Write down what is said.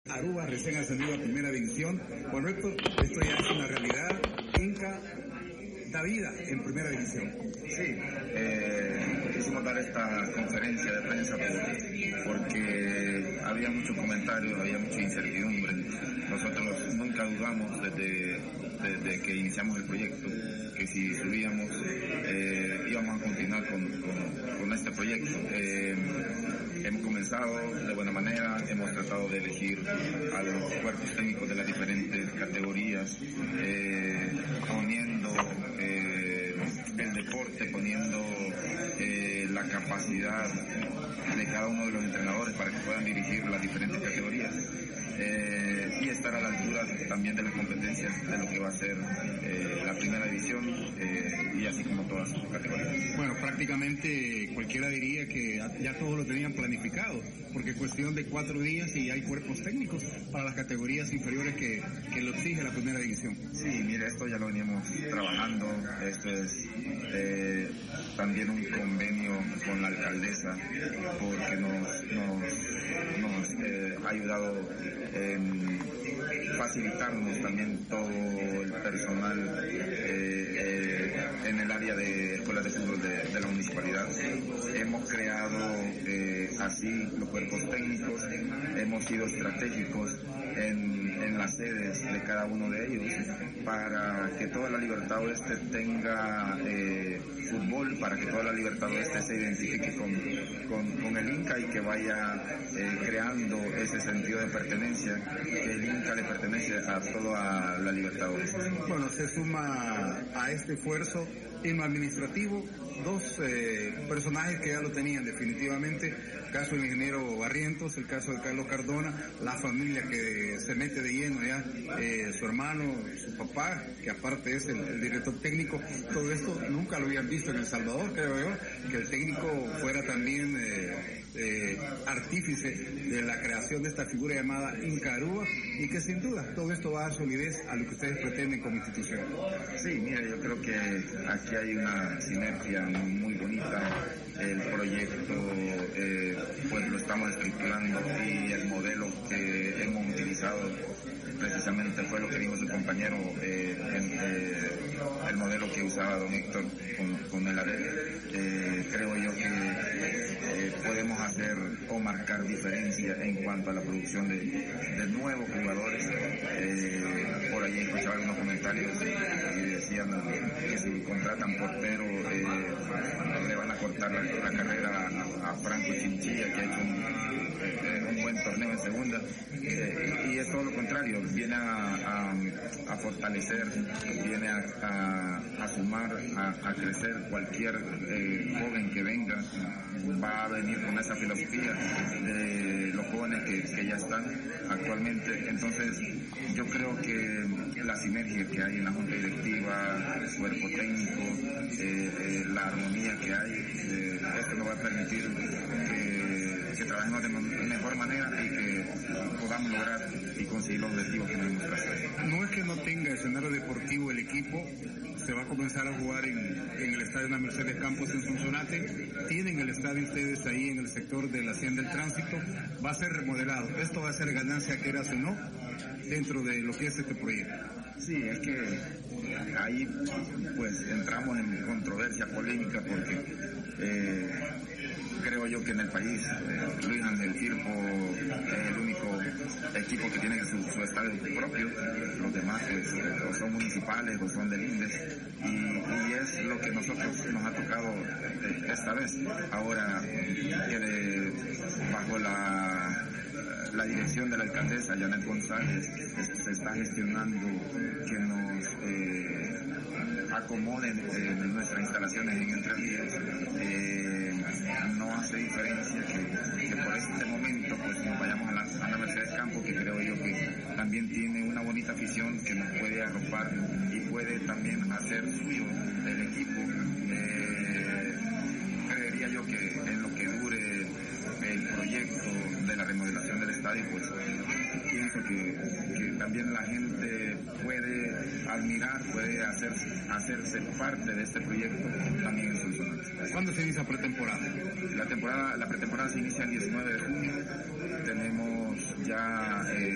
Aruba recién ascendido a primera división. Bueno, esto ya es una realidad. Inca da vida en primera división. Sí, quisimos dar esta conferencia de prensa porque había muchos comentarios, había mucha incertidumbre. Nosotros nunca dudamos desde que iniciamos el proyecto que si subíamos íbamos a continuar con este proyecto. Hemos comenzado de buena manera, hemos tratado de elegir a los cuerpos técnicos de las diferentes categorías, poniendo el deporte, poniendo la capacidad de cada uno de los entrenadores para que puedan dirigir las diferentes categorías y estar a la altura también de las competencias de lo que va a ser la primera división y así como todas sus categorías. Bueno, prácticamente cualquiera diría que ya todos lo tenían planificado, porque es cuestión de 4 días y hay cuerpos técnicos para las categorías inferiores que lo exige la primera división. Sí, mire, esto ya lo veníamos trabajando, esto es también un convenio con la alcaldesa, porque nos ha ayudado en facilitarnos también todo el personal en el área de escuelas de fútbol de la municipalidad. Hemos creado así los cuerpos técnicos, hemos sido estratégicos en las sedes de cada uno de ellos para que toda la Libertad Oeste tenga fútbol, para que toda la Libertad Oeste se identifique con el Inca y que vaya creando ese sentido de pertenencia, que el Inca le pertenece a toda la Libertad Oeste. Bueno, se suma a este esfuerzo en lo administrativo 2 personajes que ya lo tenían definitivamente, el caso del ingeniero Barrientos, el caso de Carlos Cardona, la familia que se mete de lleno ya, su hermano, su papá, que aparte es el director técnico. Todo esto nunca lo habían visto en El Salvador, creo yo, que el técnico fuera también artífice de la creación de esta figura llamada Inca Aruba, y que sin duda todo esto va a dar solidez a lo que ustedes pretenden como institución. Sí, mira, yo creo que aquí hay una sinergia muy bonita. El proyecto pues lo estamos estructurando y el modelo que hemos utilizado precisamente fue lo que dijo su compañero, el modelo que usaba don Héctor con el ARED. Creo yo que podemos hacer o marcar diferencia en cuanto a la producción de nuevos jugadores. Por allí escuchaba algunos comentarios y decían que si contratan portero le van a cortar la carrera a Franco Chinchilla, que ha hecho un buen torneo en segunda, y es todo lo contrario, viene a fortalecer, viene a sumar, a crecer. Cualquier joven que venga va a venir con esa filosofía de los jóvenes que ya están actualmente. Entonces yo creo que la sinergia que hay en la junta directiva, el cuerpo técnico, la armonía que hay, esto nos va a permitir que trabajemos de mejor manera y que podamos lograr y conseguir los objetivos que nos hemos trazado. No es que no tenga escenario deportivo el equipo, se va a comenzar a jugar en el estadio de Mercedes Campos en Sonsonate, tienen el estadio ustedes ahí en el sector de la Hacienda del Tránsito, va a ser remodelado, esto va a ser ganancia, quieras o no, dentro de lo que es este proyecto. Sí, es que ahí pues entramos en controversia polémica porque creo yo que en el país Luis Ángel Firpo es el único equipo que tiene su estadio propio, los demás pues o son municipales o son del INDES y es lo que nosotros nos ha tocado esta vez. Ahora que bajo la dirección de la alcaldesa Janet González se está gestionando que nos acomoden nuestras instalaciones en Entre Ríos. No hace diferencia que por este momento pues nos vayamos a la Mercedes Campos, que creo yo que también tiene una bonita afición que nos puede arropar y puede también hacer suyo el equipo. Creería yo que en lo que dure el proyecto de la remodelación del estadio, pues pienso que también la gente puede admirar, puede hacerse parte de este proyecto también en Sonsonate. ¿Cuándo se inicia pretemporada? La pretemporada se inicia el 19 de junio. Tenemos ya